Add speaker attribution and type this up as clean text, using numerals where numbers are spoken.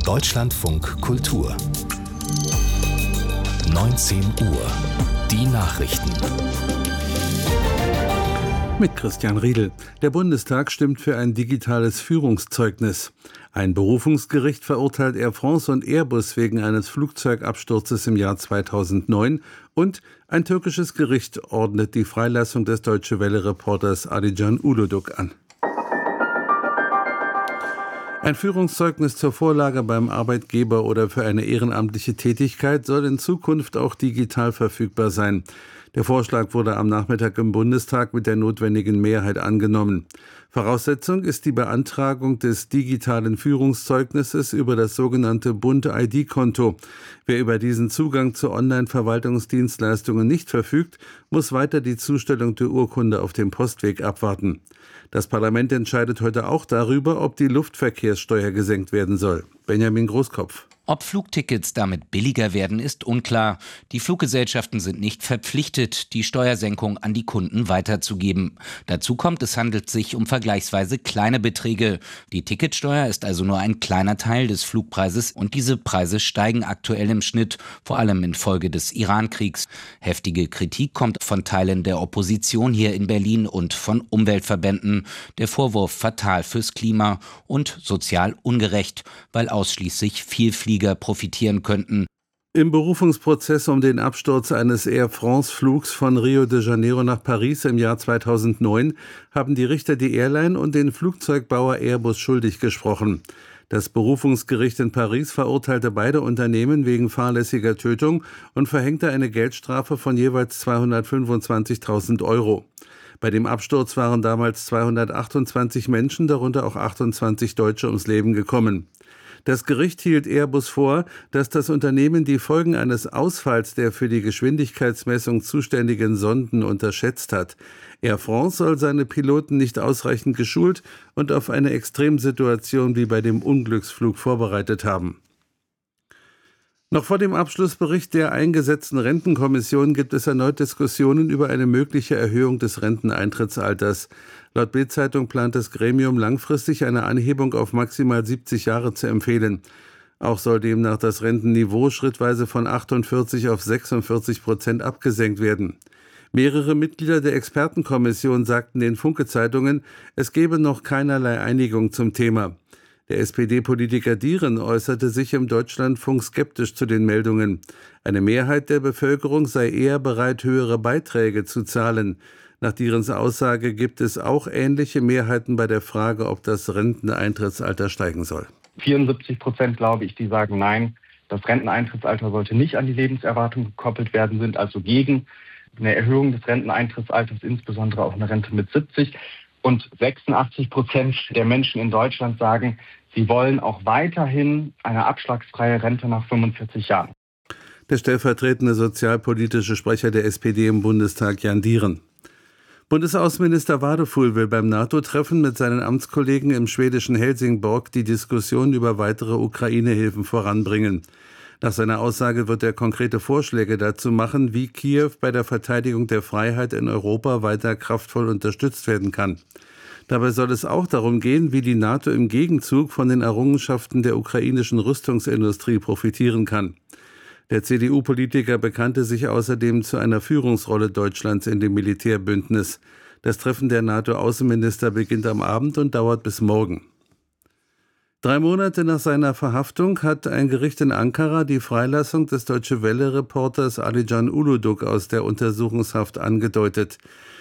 Speaker 1: Deutschlandfunk Kultur 19 Uhr. Die Nachrichten.
Speaker 2: Mit Christian Riedel. Der Bundestag stimmt für ein digitales Führungszeugnis. Ein Berufungsgericht verurteilt Air France und Airbus wegen eines Flugzeugabsturzes im Jahr 2009 und ein türkisches Gericht ordnet die Freilassung des Deutsche Welle-Reporters Alican Uluduk an. Ein Führungszeugnis zur Vorlage beim Arbeitgeber oder für eine ehrenamtliche Tätigkeit soll in Zukunft auch digital verfügbar sein. Der Vorschlag wurde am Nachmittag im Bundestag mit der notwendigen Mehrheit angenommen. Voraussetzung ist die Beantragung des digitalen Führungszeugnisses über das sogenannte Bund-ID-Konto. Wer über diesen Zugang zu Online-Verwaltungsdienstleistungen nicht verfügt, muss weiter die Zustellung der Urkunde auf dem Postweg abwarten. Das Parlament entscheidet heute auch darüber, ob die Luftverkehrssteuer gesenkt werden soll. Benjamin Großkopf.
Speaker 3: Ob Flugtickets damit billiger werden, ist unklar. Die Fluggesellschaften sind nicht verpflichtet, die Steuersenkung an die Kunden weiterzugeben. Dazu kommt, es handelt sich um vergleichsweise kleine Beträge. Die Ticketsteuer ist also nur ein kleiner Teil des Flugpreises und diese Preise steigen aktuell im Schnitt, vor allem infolge des Iran-Kriegs. Heftige Kritik kommt von Teilen der Opposition hier in Berlin und von Umweltverbänden. Der Vorwurf fatal fürs Klima und sozial ungerecht, weil ausschließlich Vielflieger profitieren könnten.
Speaker 2: Im Berufungsprozess um den Absturz eines Air France-Flugs von Rio de Janeiro nach Paris im Jahr 2009 haben die Richter die Airline und den Flugzeugbauer Airbus schuldig gesprochen. Das Berufungsgericht in Paris verurteilte beide Unternehmen wegen fahrlässiger Tötung und verhängte eine Geldstrafe von jeweils 225.000 Euro. Bei dem Absturz waren damals 228 Menschen, darunter auch 28 Deutsche, ums Leben gekommen. Das Gericht hielt Airbus vor, dass das Unternehmen die Folgen eines Ausfalls der für die Geschwindigkeitsmessung zuständigen Sonden unterschätzt hat. Air France soll seine Piloten nicht ausreichend geschult und auf eine Extremsituation wie bei dem Unglücksflug vorbereitet haben. Noch vor dem Abschlussbericht der eingesetzten Rentenkommission gibt es erneut Diskussionen über eine mögliche Erhöhung des Renteneintrittsalters. Laut Bild-Zeitung plant das Gremium langfristig eine Anhebung auf maximal 70 Jahre zu empfehlen. Auch soll demnach das Rentenniveau schrittweise von 48 auf 46% abgesenkt werden. Mehrere Mitglieder der Expertenkommission sagten den Funke-Zeitungen, es gebe noch keinerlei Einigung zum Thema. Der SPD-Politiker Dieren äußerte sich im Deutschlandfunk skeptisch zu den Meldungen. Eine Mehrheit der Bevölkerung sei eher bereit, höhere Beiträge zu zahlen. Nach Dierens Aussage gibt es auch ähnliche Mehrheiten bei der Frage, ob das Renteneintrittsalter steigen soll.
Speaker 4: 74%, glaube ich, die sagen nein, das Renteneintrittsalter sollte nicht an die Lebenserwartung gekoppelt werden, sind also gegen eine Erhöhung des Renteneintrittsalters, insbesondere auch eine Rente mit 70. Und 86% der Menschen in Deutschland sagen, sie wollen auch weiterhin eine abschlagsfreie Rente nach 45 Jahren.
Speaker 2: Der stellvertretende sozialpolitische Sprecher der SPD im Bundestag, Jan Dieren. Bundesaußenminister Wadefuhl will beim NATO-Treffen mit seinen Amtskollegen im schwedischen Helsingborg die Diskussion über weitere Ukraine-Hilfen voranbringen. Nach seiner Aussage wird er konkrete Vorschläge dazu machen, wie Kiew bei der Verteidigung der Freiheit in Europa weiter kraftvoll unterstützt werden kann. Dabei soll es auch darum gehen, wie die NATO im Gegenzug von den Errungenschaften der ukrainischen Rüstungsindustrie profitieren kann. Der CDU-Politiker bekannte sich außerdem zu einer Führungsrolle Deutschlands in dem Militärbündnis. Das Treffen der NATO-Außenminister beginnt am Abend und dauert bis morgen. 3 Monate nach seiner Verhaftung hat ein Gericht in Ankara die Freilassung des Deutsche Welle-Reporters Alican Uluduk aus der Untersuchungshaft angedeutet.